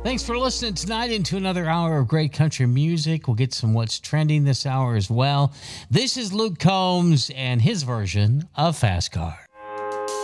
Thanks for listening tonight into another hour of great country music. We'll get some what's trending this hour as well. This is Luke Combs and his version of Fast Car.